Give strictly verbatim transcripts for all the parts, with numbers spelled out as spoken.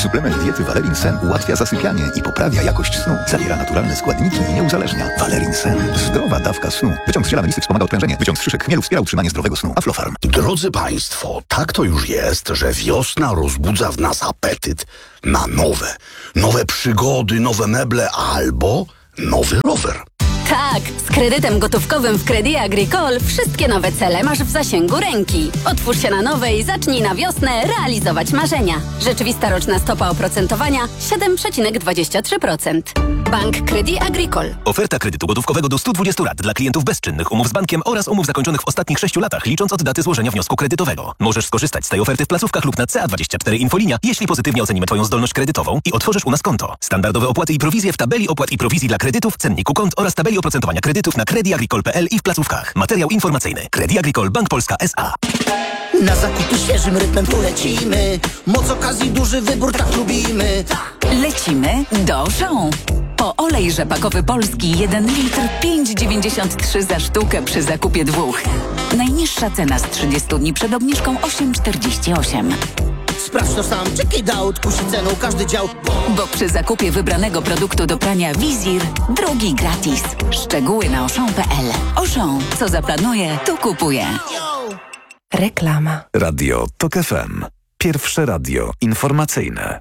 Suplement diety Valerin Sen ułatwia zasypianie i poprawia jakość snu. Zawiera naturalne składniki i nie uzależnia. Valerin Sen. Zdrowa dawka snu. Wyciąg z ziela melisy wspomaga odprężenie. Wyciąg z szyszek chmielu wspiera utrzymanie zdrowego snu. Aflofarm. Drodzy Państwo, tak to już jest, że wiosna rozbudza w nas apetyt na nowe. Nowe przygody, nowe meble albo nowy rower. Tak, z kredytem gotówkowym w Crédit Agricole wszystkie nowe cele masz w zasięgu ręki. Otwórz się na nowe i zacznij na wiosnę realizować marzenia. Rzeczywista roczna stopa oprocentowania siedem przecinek dwadzieścia trzy procent. Bank Crédit Agricole. Oferta kredytu gotówkowego do stu dwudziestu lat dla klientów bezczynnych umów z bankiem oraz umów zakończonych w ostatnich sześciu latach, licząc od daty złożenia wniosku kredytowego. Możesz skorzystać z tej oferty w placówkach lub na C A dwadzieścia cztery Infolinia, jeśli pozytywnie ocenimy Twoją zdolność kredytową i otworzysz u nas konto. Standardowe opłaty i prowizje w tabeli opłat i prowizji dla kredytów, cenniku kont oraz tabeli oprocentowania kredytów na credit agricole kropka p l i w placówkach. Materiał informacyjny. Crédit Agricole Bank Polska S A. Na zakupy świeżym rytmem tu lecimy. Moc okazji, duży wybór, tak lubimy. Lecimy do Auchan. Po olej rzepakowy polski jeden litr pięć dziewięćdziesiąt trzy za sztukę przy zakupie dwóch. Najniższa cena z trzydziestu dni przed obniżką osiem czterdzieści osiem. Sprawdź to sam, check it out, kusi ceną każdy dział. Bo przy zakupie wybranego produktu do prania Wizir drugi gratis. Szczegóły na auchan kropka p l. Auchan, co zaplanuje, to kupuje. Reklama. Radio Tok F M. Pierwsze radio informacyjne.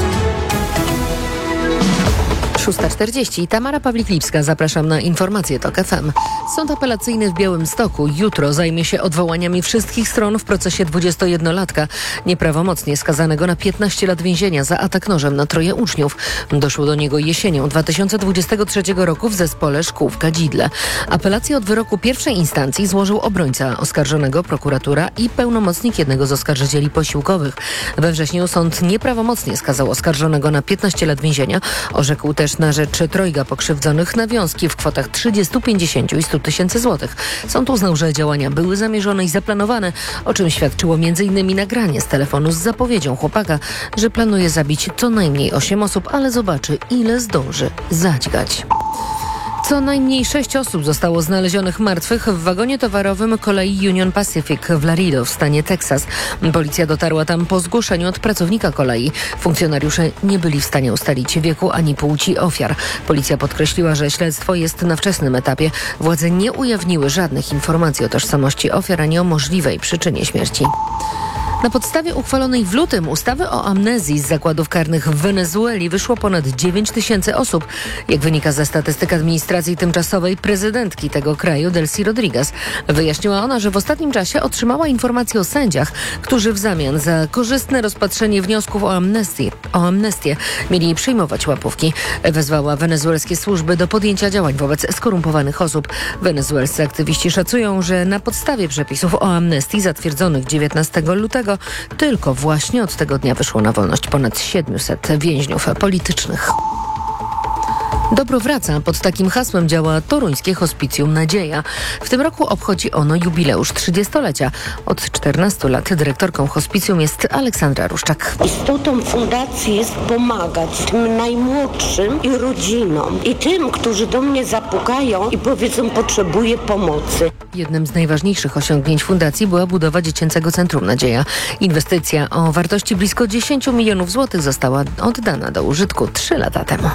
szósta czterdzieści. Tamara Pawlik-Lipska. Zapraszam na informacje Tok F M. Sąd apelacyjny w Białymstoku jutro zajmie się odwołaniami wszystkich stron w procesie dwudziestojednolatka nieprawomocnie skazanego na piętnaście lat więzienia za atak nożem na troje uczniów. Doszło do niego jesienią dwa tysiące dwudziestego trzeciego roku w zespole szkół w Kadzidle. Apelację od wyroku pierwszej instancji złożył obrońca oskarżonego, prokuratura i pełnomocnik jednego z oskarżycieli posiłkowych. We wrześniu sąd nieprawomocnie skazał oskarżonego na piętnaście lat więzienia. Orzekł też na rzecz trojga pokrzywdzonych nawiązki w kwotach trzydziestu, pięćdziesięciu i stu tysięcy złotych. Sąd uznał, że działania były zamierzone i zaplanowane, o czym świadczyło między innymi nagranie z telefonu z zapowiedzią chłopaka, że planuje zabić co najmniej osiem osób, ale zobaczy, ile zdąży zadźgać. Co najmniej sześć osób zostało znalezionych martwych w wagonie towarowym kolei Union Pacific w Laredo w stanie Teksas. Policja dotarła tam po zgłoszeniu od pracownika kolei. Funkcjonariusze nie byli w stanie ustalić wieku ani płci ofiar. Policja podkreśliła, że śledztwo jest na wczesnym etapie. Władze nie ujawniły żadnych informacji o tożsamości ofiar ani o możliwej przyczynie śmierci. Na podstawie uchwalonej w lutym ustawy o amnezji z zakładów karnych w Wenezueli wyszło ponad dziewięć tysięcy osób. Jak wynika ze statystyk administracji tymczasowej prezydentki tego kraju, Delcy Rodriguez. Wyjaśniła ona, że w ostatnim czasie otrzymała informacje o sędziach, którzy w zamian za korzystne rozpatrzenie wniosków o amnestię, o amnestię mieli przyjmować łapówki. Wezwała wenezuelskie służby do podjęcia działań wobec skorumpowanych osób. Wenezuelscy aktywiści szacują, że na podstawie przepisów o amnestii zatwierdzonych dziewiętnastego lutego tylko właśnie od tego dnia wyszło na wolność ponad siedmiuset więźniów politycznych. Dobro wraca. Pod takim hasłem działa toruńskie hospicjum Nadzieja. W tym roku obchodzi ono jubileusz trzydziestolecia. Od czternastu lat dyrektorką hospicjum jest Aleksandra Ruszczak. Istotą fundacji jest pomagać tym najmłodszym i rodzinom. I tym, którzy do mnie zapukają i powiedzą, potrzebuję pomocy. Jednym z najważniejszych osiągnięć fundacji była budowa Dziecięcego Centrum Nadzieja. Inwestycja o wartości blisko dziesięć milionów złotych została oddana do użytku trzy lata temu.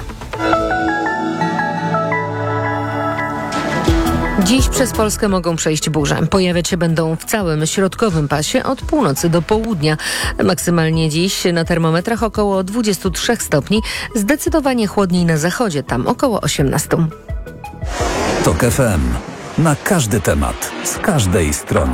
Dziś przez Polskę mogą przejść burze. Pojawiać się będą w całym środkowym pasie od północy do południa. Maksymalnie dziś na termometrach około dwudziestu trzech stopni. Zdecydowanie chłodniej na zachodzie, tam około osiemnastu. Tok F M. Na każdy temat, z każdej strony.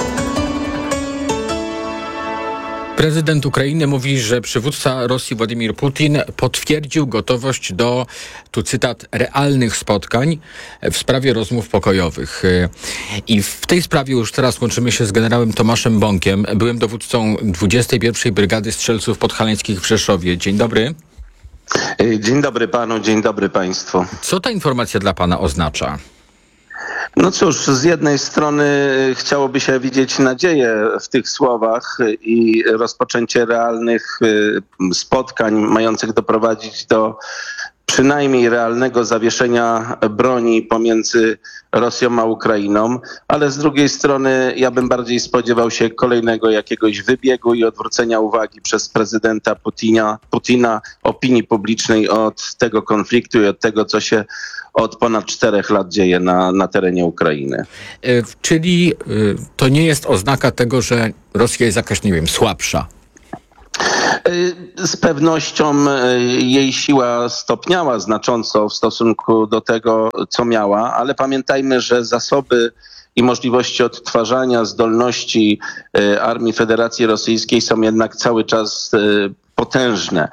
Prezydent Ukrainy mówi, że przywódca Rosji Władimir Putin potwierdził gotowość do, tu cytat, realnych spotkań w sprawie rozmów pokojowych. I w tej sprawie już teraz łączymy się z generałem Tomaszem Bąkiem, byłym dowódcą dwudziestej pierwszej Brygady Strzelców Podhalańskich w Rzeszowie. Dzień dobry. Dzień dobry panu, dzień dobry państwu. Co ta informacja dla pana oznacza? No cóż, z jednej strony chciałoby się widzieć nadzieję w tych słowach i rozpoczęcie realnych spotkań mających doprowadzić do przynajmniej realnego zawieszenia broni pomiędzy Rosją a Ukrainą, ale z drugiej strony ja bym bardziej spodziewał się kolejnego jakiegoś wybiegu i odwrócenia uwagi przez prezydenta Putina, Putina opinii publicznej od tego konfliktu i od tego, co się od ponad czterech lat dzieje na, na terenie Ukrainy. Czyli to nie jest oznaka tego, że Rosja jest jakaś, nie wiem, słabsza? Z pewnością jej siła stopniała znacząco w stosunku do tego, co miała, ale pamiętajmy, że zasoby i możliwości odtwarzania zdolności armii Federacji Rosyjskiej są jednak cały czas potężne.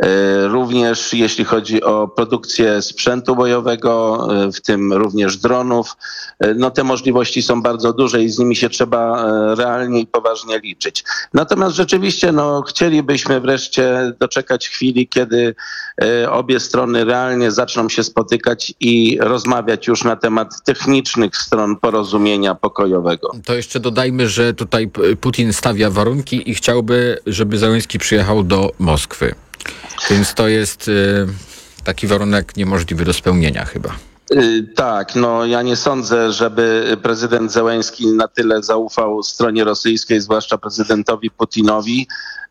Również jeśli chodzi o produkcję sprzętu bojowego, w tym również dronów, no te możliwości są bardzo duże i z nimi się trzeba realnie i poważnie liczyć. Natomiast rzeczywiście no, chcielibyśmy wreszcie doczekać chwili, kiedy obie strony realnie zaczną się spotykać i rozmawiać już na temat technicznych stron porozumienia pokojowego. To jeszcze dodajmy, że tutaj Putin stawia warunki i chciałby, żeby Zełenski przyjechał do Moskwy. Więc to jest y, taki warunek niemożliwy do spełnienia chyba. Tak, no ja nie sądzę, żeby prezydent Zełenski na tyle zaufał stronie rosyjskiej, zwłaszcza prezydentowi Putinowi,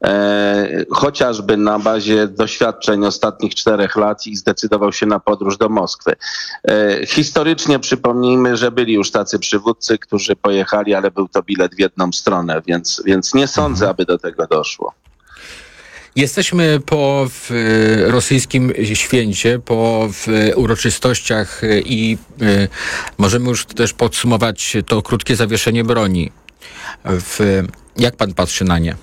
e, chociażby na bazie doświadczeń ostatnich czterech lat i zdecydował się na podróż do Moskwy. E, historycznie przypomnijmy, że byli już tacy przywódcy, którzy pojechali, ale był to bilet w jedną stronę, więc, więc nie sądzę, mhm. aby do tego doszło. Jesteśmy po w, rosyjskim święcie, po w, uroczystościach i y, możemy już też podsumować to krótkie zawieszenie broni. W, jak pan patrzy na nie?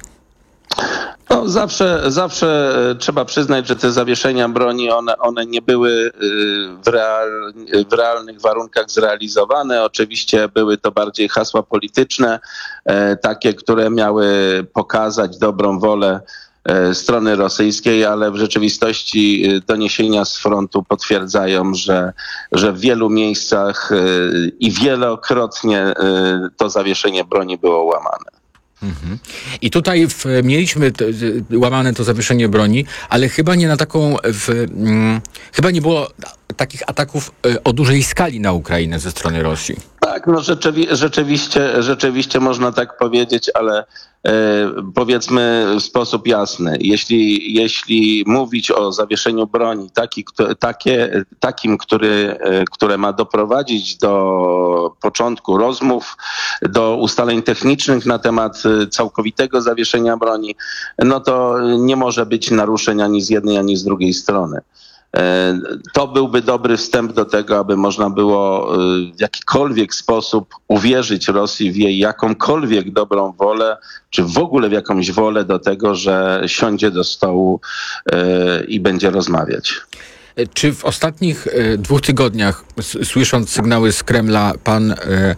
No, zawsze, zawsze trzeba przyznać, że te zawieszenia broni, one, one nie były w, real, w realnych warunkach zrealizowane. Oczywiście były to bardziej hasła polityczne, takie, które miały pokazać dobrą wolę strony rosyjskiej, ale w rzeczywistości doniesienia z frontu potwierdzają, że, że w wielu miejscach i wielokrotnie to zawieszenie broni było łamane. Mhm. I tutaj w, mieliśmy t, łamane to zawieszenie broni, ale chyba nie na taką, w, mm, chyba nie było takich ataków y, o dużej skali na Ukrainę ze strony Rosji. Tak, no rzeczywi- rzeczywiście, rzeczywiście można tak powiedzieć, ale e, powiedzmy w sposób jasny, jeśli, jeśli mówić o zawieszeniu broni taki, kto, takie, takim, który, e, które ma doprowadzić do początku rozmów, do ustaleń technicznych na temat całkowitego zawieszenia broni, no to nie może być naruszeń ani z jednej, ani z drugiej strony. To byłby dobry wstęp do tego, aby można było w jakikolwiek sposób uwierzyć Rosji w jej jakąkolwiek dobrą wolę, czy w ogóle w jakąś wolę do tego, że siądzie do stołu i będzie rozmawiać. Czy w ostatnich dwóch tygodniach, słysząc sygnały z Kremla, pan,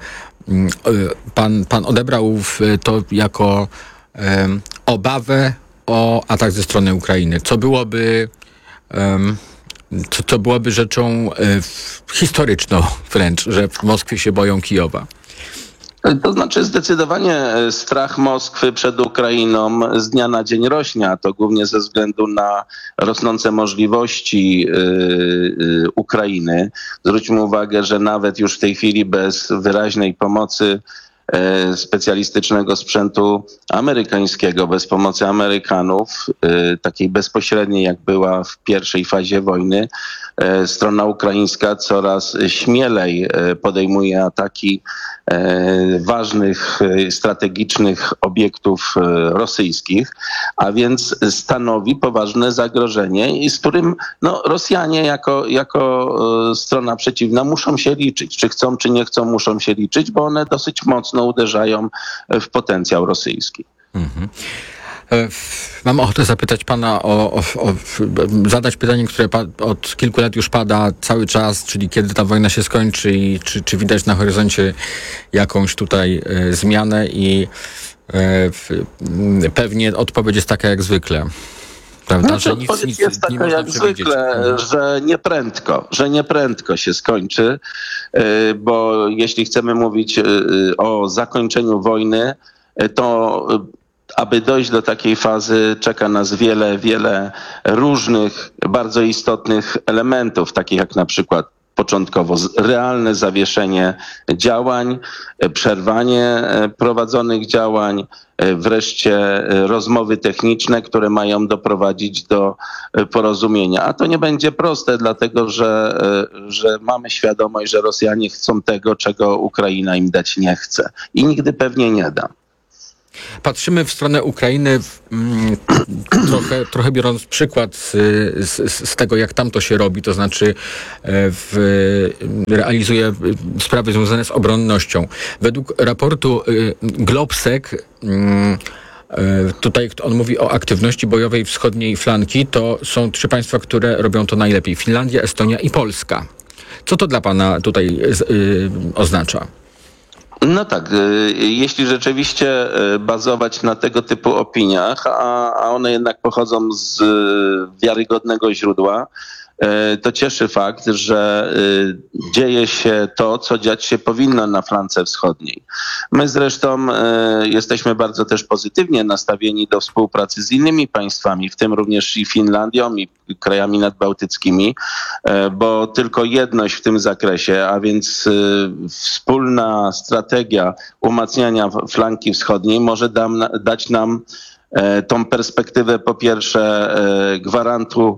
pan, pan odebrał to jako obawę o atak ze strony Ukrainy? Co byłoby... To, to byłaby rzeczą e, historyczną wręcz, że w Moskwie się boją Kijowa. To znaczy zdecydowanie strach Moskwy przed Ukrainą z dnia na dzień rośnie, a to głównie ze względu na rosnące możliwości yy, yy, Ukrainy. Zwróćmy uwagę, że nawet już w tej chwili bez wyraźnej pomocy specjalistycznego sprzętu amerykańskiego, bez pomocy Amerykanów, takiej bezpośredniej jak była w pierwszej fazie wojny, strona ukraińska coraz śmielej podejmuje ataki ważnych, strategicznych obiektów rosyjskich, a więc stanowi poważne zagrożenie, z którym no, Rosjanie jako, jako strona przeciwna muszą się liczyć. Czy chcą, czy nie chcą, muszą się liczyć, bo one dosyć mocno uderzają w potencjał rosyjski. Mhm. Mam ochotę zapytać pana o, o, o zadać pytanie, które pa, od kilku lat już pada cały czas, czyli kiedy ta wojna się skończy i czy, czy widać na horyzoncie jakąś tutaj e, zmianę i e, w, pewnie odpowiedź jest taka jak zwykle. Prawda? Znaczy, że nic, odpowiedź nic jest nie taka jak zwykle, mhm. że nie prędko, że nie prędko się skończy, bo jeśli chcemy mówić o zakończeniu wojny, to aby dojść do takiej fazy, czeka nas wiele, wiele różnych, bardzo istotnych elementów, takich jak na przykład początkowo realne zawieszenie działań, przerwanie prowadzonych działań, wreszcie rozmowy techniczne, które mają doprowadzić do porozumienia. A to nie będzie proste, dlatego że, że mamy świadomość, że Rosjanie chcą tego, czego Ukraina im dać nie chce i nigdy pewnie nie da. Patrzymy w stronę Ukrainy, mm, trochę, trochę biorąc przykład z, z, z tego, jak tam to się robi, to znaczy w, realizuje sprawy związane z obronnością. Według raportu Globsec, mm, tutaj on mówi o aktywności bojowej wschodniej flanki, to są trzy państwa, które robią to najlepiej. Finlandia, Estonia i Polska. Co to dla pana tutaj y, oznacza? No tak, jeśli rzeczywiście bazować na tego typu opiniach, a, a one jednak pochodzą z wiarygodnego źródła, to cieszy fakt, że dzieje się to, co dziać się powinno na flance wschodniej. My zresztą jesteśmy bardzo też pozytywnie nastawieni do współpracy z innymi państwami, w tym również i Finlandią, i krajami nadbałtyckimi, bo tylko jedność w tym zakresie, a więc wspólna strategia umacniania flanki wschodniej może dam, dać nam tą perspektywę po pierwsze gwarantu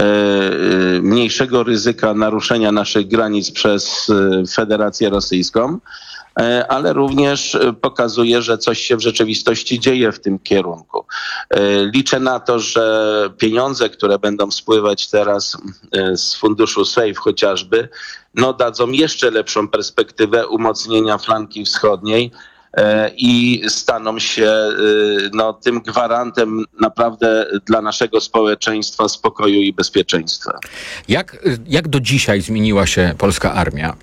mniejszego ryzyka naruszenia naszych granic przez Federację Rosyjską, ale również pokazuje, że coś się w rzeczywistości dzieje w tym kierunku. Liczę na to, że pieniądze, które będą spływać teraz z funduszu SAFE chociażby, no dadzą jeszcze lepszą perspektywę umocnienia flanki wschodniej i staną się no, tym gwarantem naprawdę dla naszego społeczeństwa spokoju i bezpieczeństwa. Jak, jak do dzisiaj zmieniła się polska armia?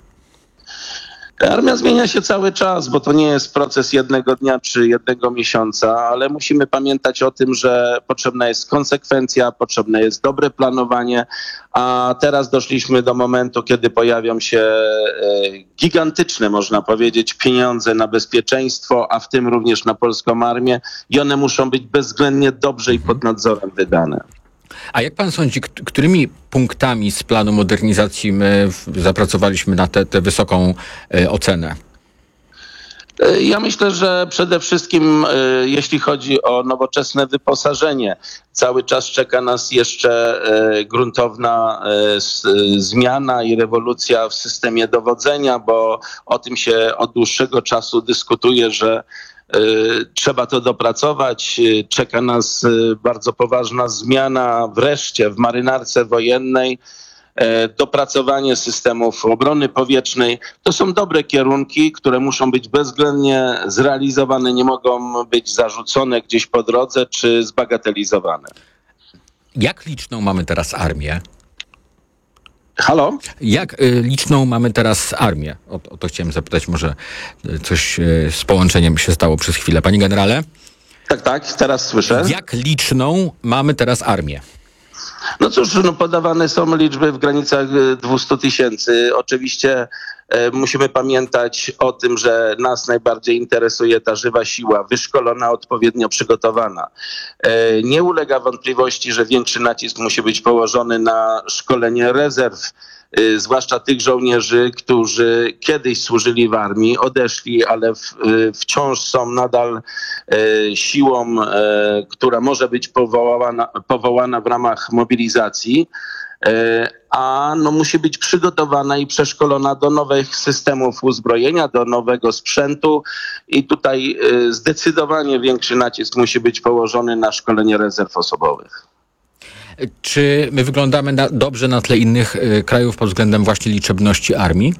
Armia zmienia się cały czas, bo to nie jest proces jednego dnia czy jednego miesiąca, ale musimy pamiętać o tym, że potrzebna jest konsekwencja, potrzebne jest dobre planowanie, a teraz doszliśmy do momentu, kiedy pojawią się gigantyczne, można powiedzieć, pieniądze na bezpieczeństwo, a w tym również na polską armię i one muszą być bezwzględnie dobrze i pod nadzorem wydane. A jak pan sądzi, którymi punktami z planu modernizacji my zapracowaliśmy na tę wysoką y, ocenę? Ja myślę, że przede wszystkim y, jeśli chodzi o nowoczesne wyposażenie, cały czas czeka nas jeszcze y, gruntowna y, s, y, zmiana i rewolucja w systemie dowodzenia, bo o tym się od dłuższego czasu dyskutuje, że trzeba to dopracować. Czeka nas bardzo poważna zmiana wreszcie w marynarce wojennej, dopracowanie systemów obrony powietrznej. To są dobre kierunki, które muszą być bezwzględnie zrealizowane, nie mogą być zarzucone gdzieś po drodze czy zbagatelizowane. Jak liczną mamy teraz armię? Halo? Jak y, liczną mamy teraz armię? O, o to chciałem zapytać, może coś y, z połączeniem się stało przez chwilę. Panie generale? Tak, tak, teraz słyszę. Jak liczną mamy teraz armię? No cóż, no podawane są liczby w granicach dwieście tysięcy. Oczywiście e, musimy pamiętać o tym, że nas najbardziej interesuje ta żywa siła, wyszkolona, odpowiednio przygotowana. E, nie ulega wątpliwości, że większy nacisk musi być położony na szkolenie rezerw, y, zwłaszcza tych żołnierzy, którzy kiedyś służyli w armii, odeszli, ale w, y, wciąż są nadal y, siłą, y, która może być powołana, powołana w ramach mobilizacji, y, a no, musi być przygotowana i przeszkolona do nowych systemów uzbrojenia, do nowego sprzętu i tutaj y, zdecydowanie większy nacisk musi być położony na szkolenie rezerw osobowych. Czy my wyglądamy na, dobrze na tle innych y, krajów pod względem właśnie liczebności armii?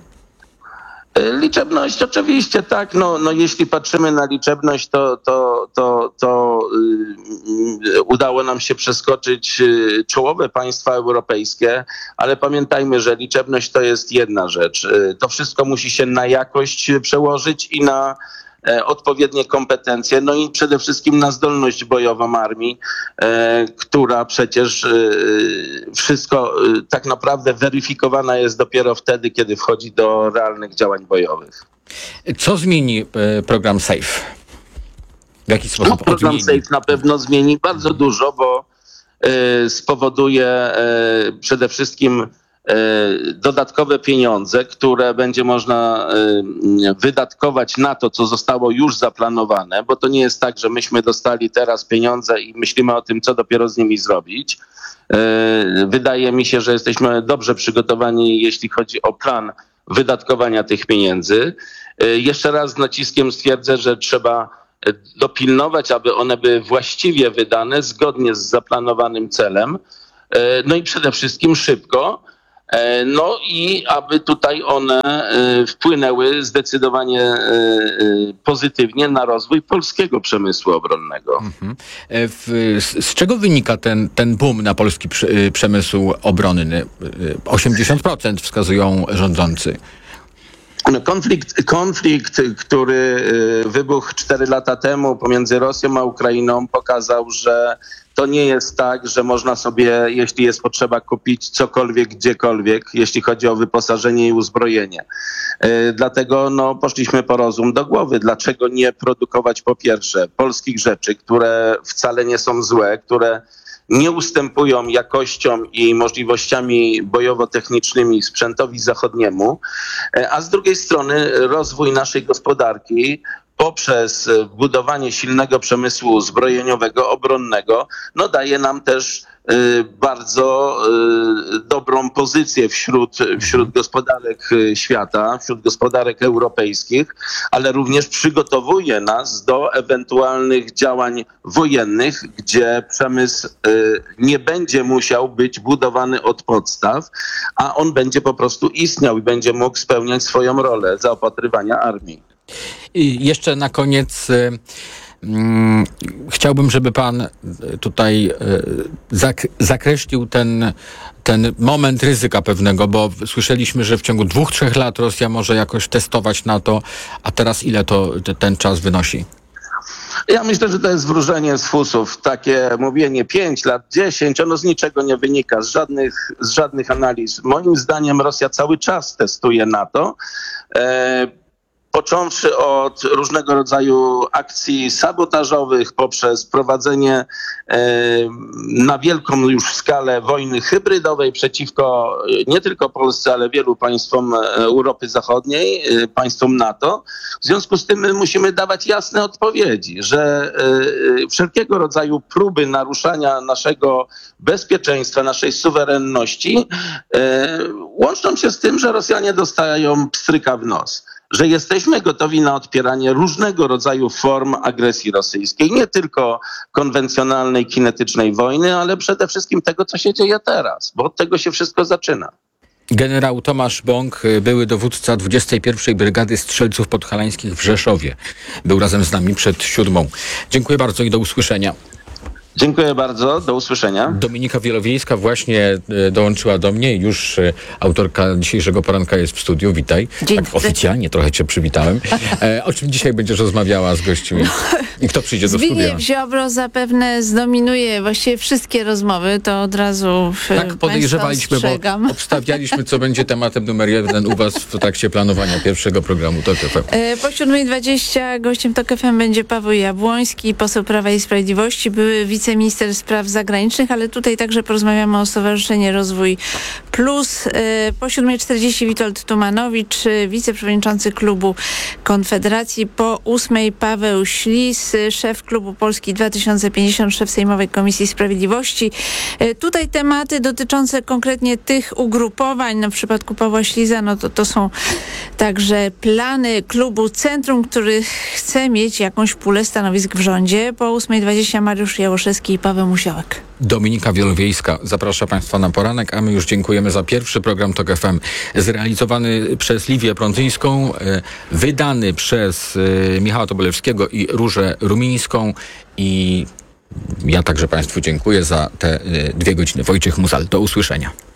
Liczebność oczywiście tak, no, no jeśli patrzymy na liczebność, to, to, to, to yy, udało nam się przeskoczyć yy, czołowe państwa europejskie, ale pamiętajmy, że liczebność to jest jedna rzecz. Yy, to wszystko musi się na jakość przełożyć i na e, odpowiednie kompetencje, no i przede wszystkim na zdolność bojową armii, e, która przecież e, wszystko e, tak naprawdę weryfikowana jest dopiero wtedy, kiedy wchodzi do realnych działań bojowych. Co zmieni e, program SAFE? jaki sposób No, program odmieni? SAFE na pewno zmieni bardzo dużo, bo y, spowoduje y, przede wszystkim y, dodatkowe pieniądze, które będzie można y, wydatkować na to, co zostało już zaplanowane, bo to nie jest tak, że myśmy dostali teraz pieniądze i myślimy o tym, co dopiero z nimi zrobić. Y, wydaje mi się, że jesteśmy dobrze przygotowani, jeśli chodzi o plan wydatkowania tych pieniędzy. Y, jeszcze raz z naciskiem stwierdzę, że trzeba dopilnować, aby one były właściwie wydane, zgodnie z zaplanowanym celem, no i przede wszystkim szybko, no i aby tutaj one wpłynęły zdecydowanie pozytywnie na rozwój polskiego przemysłu obronnego. Mhm. W, z, z czego wynika ten, ten boom na polski przy, przemysł obronny? osiemdziesiąt procent wskazują rządzący. Konflikt, konflikt, który wybuchł cztery lata temu pomiędzy Rosją a Ukrainą, pokazał, że to nie jest tak, że można sobie, jeśli jest potrzeba, kupić cokolwiek, gdziekolwiek, jeśli chodzi o wyposażenie i uzbrojenie. Dlatego no, poszliśmy po rozum do głowy. Dlaczego nie produkować po pierwsze polskich rzeczy, które wcale nie są złe, które nie ustępują jakością i możliwościami bojowo-technicznymi sprzętowi zachodniemu, a z drugiej strony rozwój naszej gospodarki poprzez budowanie silnego przemysłu zbrojeniowego, obronnego, no daje nam też y, bardzo y, dobrą pozycję wśród, wśród gospodarek świata, wśród gospodarek europejskich, ale również przygotowuje nas do ewentualnych działań wojennych, gdzie przemysł y, nie będzie musiał być budowany od podstaw, a on będzie po prostu istniał i będzie mógł spełniać swoją rolę zaopatrywania armii. I jeszcze na koniec y, mm, chciałbym, żeby pan tutaj y, zak- zakreślił ten, ten moment ryzyka pewnego, bo słyszeliśmy, że w ciągu dwóch, trzech lat Rosja może jakoś testować NATO, a teraz ile to t- ten czas wynosi? Ja myślę, że to jest wróżenie z fusów. Takie mówienie pięć lat, dziesięć, ono z niczego nie wynika, z żadnych, z żadnych analiz. Moim zdaniem Rosja cały czas testuje NATO. E, Począwszy od różnego rodzaju akcji sabotażowych, poprzez prowadzenie e, na wielką już skalę wojny hybrydowej przeciwko nie tylko Polsce, ale wielu państwom Europy Zachodniej, e, państwom NATO. W związku z tym my musimy dawać jasne odpowiedzi, że e, wszelkiego rodzaju próby naruszania naszego bezpieczeństwa, naszej suwerenności e, łączą się z tym, że Rosjanie dostają pstryka w nos. Że jesteśmy gotowi na odpieranie różnego rodzaju form agresji rosyjskiej, nie tylko konwencjonalnej, kinetycznej wojny, ale przede wszystkim tego, co się dzieje teraz, bo od tego się wszystko zaczyna. Generał Tomasz Bąk, były dowódca dwudziestej pierwszej Brygady Strzelców Podhalańskich w Rzeszowie. Był razem z nami przed siódmą. Dziękuję bardzo i do usłyszenia. Dziękuję bardzo, do usłyszenia. Dominika Wielowiejska właśnie e, dołączyła do mnie, już e, autorka dzisiejszego poranka jest w studiu, witaj. Dzień Tak dobry. oficjalnie trochę cię przywitałem. E, o czym dzisiaj będziesz rozmawiała z gośćmi? I kto przyjdzie do studia? Zbigniew Ziobro zapewne zdominuje właściwie wszystkie rozmowy, to od razu Tak podejrzewaliśmy, bo obstawialiśmy, co będzie tematem numer jeden u was w trakcie planowania pierwszego programu TOK F M. E, Po siódmej dwadzieścia gościem TOK F M będzie Paweł Jabłoński, poseł Prawa i Sprawiedliwości, były wiceminister spraw zagranicznych, ale tutaj także porozmawiamy o Stowarzyszeniu Rozwój Plus. E, Po siódmej czterdzieści Witold Tumanowicz, wiceprzewodniczący klubu Konfederacji. Po ósmej Paweł Ślis, szef klubu Polski dwa tysiące pięćdziesiąt, szef Sejmowej Komisji Sprawiedliwości. E, Tutaj tematy dotyczące konkretnie tych ugrupowań. No w przypadku Pawła Śliza, no to, to są także plany klubu Centrum, który chce mieć jakąś pulę stanowisk w rządzie. Po ósmej dwadzieścia Mariusz Jałoszewski i Paweł Musiołek. Dominika Wielowiejska zaprasza Państwa na poranek, a my już dziękujemy za pierwszy program TOK F M, zrealizowany przez Liwię Prądzyńską, e, wydany przez e, Michała Tobolewskiego i Różę Rumińską, i ja także Państwu dziękuję za te e, dwie godziny. Wojciech Muzal, do usłyszenia.